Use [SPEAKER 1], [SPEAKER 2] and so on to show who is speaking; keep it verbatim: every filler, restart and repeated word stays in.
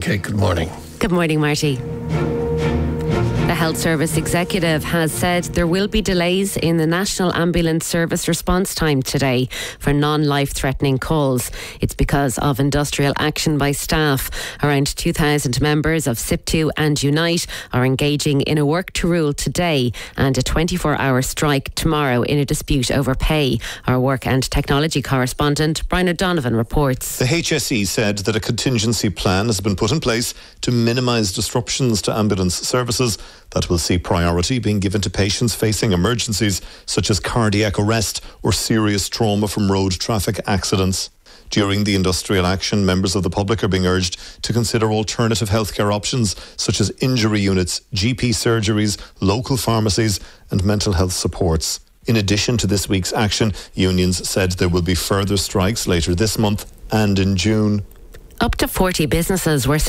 [SPEAKER 1] Kate, good morning.
[SPEAKER 2] Good morning, Marty. The Health Service Executive has said there will be delays in the National Ambulance Service response time today for non-life-threatening calls. It's because of industrial action by staff. Around two thousand members of S I P T U and Unite are engaging in a work to rule today and a twenty-four hour strike tomorrow in a dispute over pay. Our work and technology correspondent Brian O'Donovan reports.
[SPEAKER 3] The H S E said that a contingency plan has been put in place to minimise disruptions to ambulance services that will see priority being given to patients facing emergencies such as cardiac arrest or serious trauma from road traffic accidents. During the industrial action, members of the public are being urged to consider alternative healthcare options such as injury units, G P surgeries, local pharmacies and mental health supports. In addition to this week's action, unions said there will be further strikes later this month and in June.
[SPEAKER 2] Up to forty businesses were